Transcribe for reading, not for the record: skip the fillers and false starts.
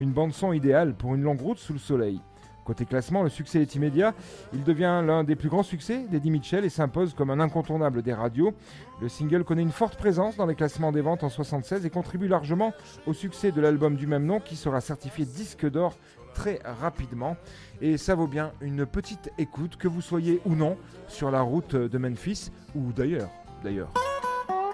Une bande-son idéale pour une longue route sous le soleil. Côté classement, le succès est immédiat. Il devient l'un des plus grands succès d'Eddie Mitchell et s'impose comme un incontournable des radios. Le single connaît une forte présence dans les classements des ventes en 1976 et contribue largement au succès de l'album du même nom qui sera certifié disque d'or très rapidement. Et ça vaut bien une petite écoute, que vous soyez ou non sur la route de Memphis ou d'ailleurs.